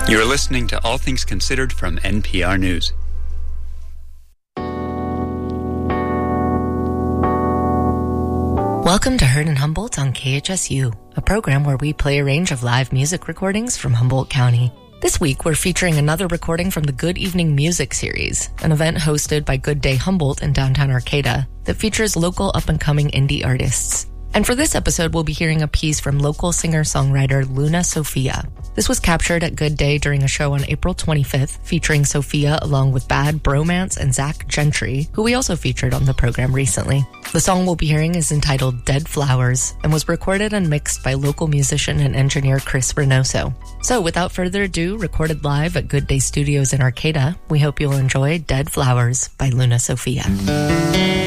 You're listening to All Things Considered from NPR News. Welcome to Heard in Humboldt on KHSU, a program where we play a range of live music recordings from Humboldt County. This week, we're featuring another recording from the Good Evening Music series, an event hosted by Good Day Humboldt in downtown Arcata that features local up-and-coming indie artists. And for this episode, we'll be hearing a piece from local singer-songwriter Luna Sofia. This was captured at Good Day during a show on April 25th, featuring Sofia along with Bad Bromance and Zach Gentry, who we also featured on the program recently. The song we'll be hearing is entitled Dead Flowers and was recorded and mixed by local musician and engineer Chris Reynoso. So without further ado, recorded live at Good Day Studios in Arcata, we hope you'll enjoy Dead Flowers by Luna Sofia.